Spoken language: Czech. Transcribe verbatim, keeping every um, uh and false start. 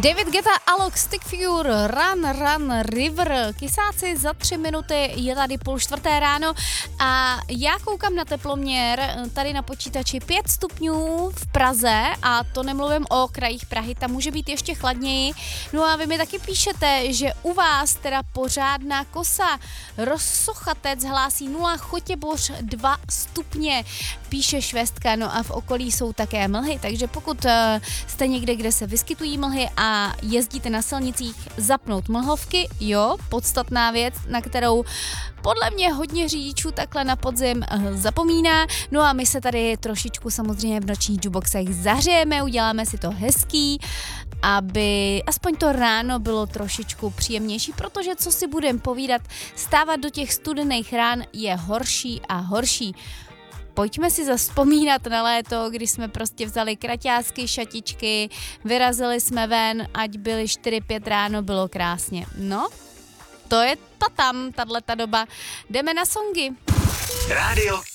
David Guetta, Alok, Stick Figure, Run, Run, River. Kysáci za tři minuty, je tady půl čtvrté ráno a já koukám na teploměr tady na počítači pět stupňů v Praze a to nemluvím o krajích Prahy, tam může být ještě chladněji. No a vy mi taky píšete, že u vás teda pořádná kosa. Rozsochatec hlásí nula, Chotěboř dva stupně, píše Švestka, no a v okolí jsou také mlhy, takže pokud jste někde, kde se vyskytují mlhy a jezdíte na silnicích, zapnout mlhovky, jo, podstatná věc, na kterou podle mě hodně řidičů takhle na podzim zapomíná. No a my se tady trošičku samozřejmě v nočních jukeboxech zahřejeme, uděláme si to hezký, aby aspoň to ráno bylo trošičku příjemnější, protože co si budem povídat, stávat do těch studených rán je horší a horší. Pojďme si zavzpomínat na léto, kdy jsme prostě vzali kraťásky, šatičky, vyrazili jsme ven, ať byly čtyři pět ráno, bylo krásně. No, to je ta tam, tato doba. Jdeme na songy. Rádio